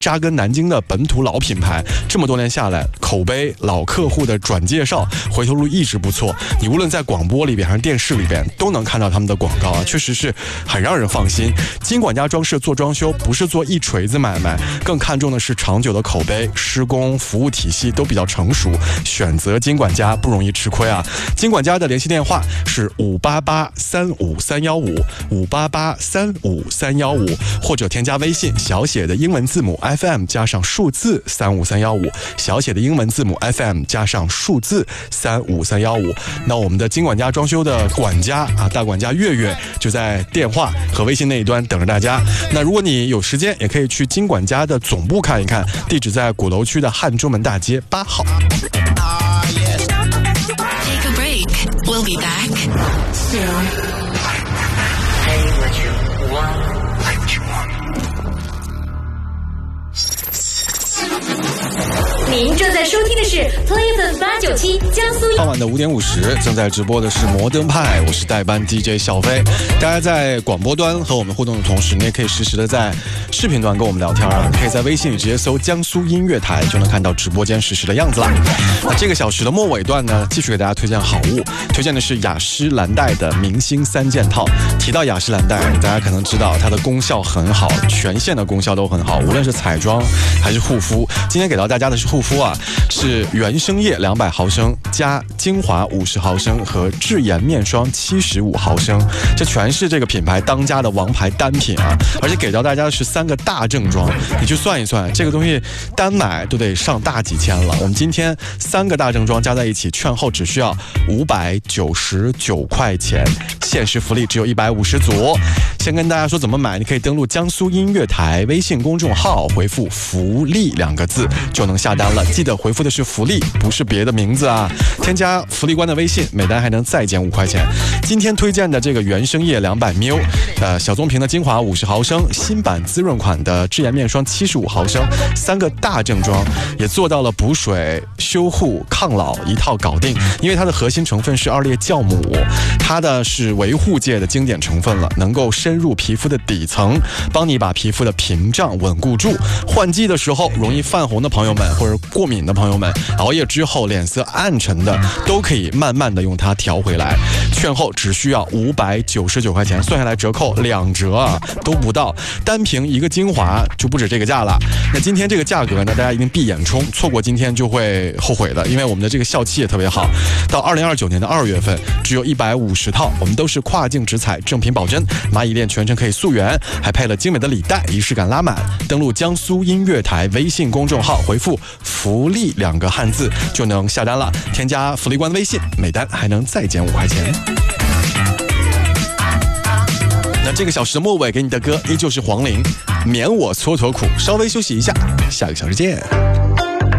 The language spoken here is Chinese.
扎根南京的本土老品牌，这么多年下来，口碑、老客户的转介绍、回头率一直不错。你无论在广播里边还是电视里边，都能看到他们的广告啊，确实是很让人放心。金管家装饰做装修不是做一锤子买卖，更看重的是长久的口碑、施工、服务体系都比较成熟。选择金管家不容易吃亏啊！金管家的联系电话是588-35315，588-35315，或者添加微信小写的英文字母 FM 加上数字35315，小写的英文字母 FM 加上数字35315。那我们的金管家装修的管家啊，大管家月月就在电话和微信那一端等着大家。那如果你有时间，也可以去金管家的总部看一看，地址在鼓楼区的汉中门大街8号。 Take a break. We'll be back soon. Say what you want, what you want. 您正在收听的是 Play FM897江苏。 傍晚的5点50，正在直播的是摩登派，我是代班 DJ 小飞。大家在广播端和我们互动的同时，你也可以实时的在视频端跟我们聊天啊。可以在微信里直接搜江苏音乐台，就能看到直播间实时的样子啦。那这个小时的末尾段呢，继续给大家推荐好物，推荐的是雅诗兰黛的明星3件套。提到雅诗兰黛，大家可能知道它的功效很好，全线的功效都很好，无论是彩妆还是护肤。今天给到大家的是护肤啊，是原生液200毫升加精华50毫升和智颜面霜75毫升，这全是这个品牌当家的王牌单品啊！而且给到大家的是3个大正装，你去算一算，这个东西单买都得上大几千了。我们今天3个大正装加在一起，券后只需要599块钱，限时福利只有150组。先跟大家说怎么买，你可以登录江苏音乐台微信公众号，回复福利2个字就能下单了。记得回复的是福利，不是别的名字啊！添加福利官的微信，每单还能再减5块钱。今天推荐的这个原生液200ml，小棕瓶的精华50毫升，新版滋润款的智颜面霜75毫升，3个大正装也做到了补水、修护、抗老一套搞定。因为它的核心成分是2列酵母，它的是维护界的经典成分了，能够深入皮肤的底层，帮你把皮肤的屏障稳固住。换季的时候容易泛红的朋友们，或者过敏的朋友们，熬夜之后脸色暗沉的，都可以慢慢的用它调回来。券后只需要599块钱，算下来折扣2折啊，都不到。单凭一个精华就不止这个价了。那今天这个价格呢，大家一定闭眼冲，错过今天就会后悔的。因为我们的这个效期也特别好，到2029年的2月份，只有150套，我们都是跨境直采，正品保真，蚂蚁链全程可以溯源，还配了精美的礼袋，仪式感拉满。登录江苏音乐台微信公众号，回复福利2个汉字就能下单了。添加福利官的微信，每单还能再减5块钱。那这个小时的末尾给你的歌依旧是黄龄，免我蹉跎苦。稍微休息一下，下个小时见。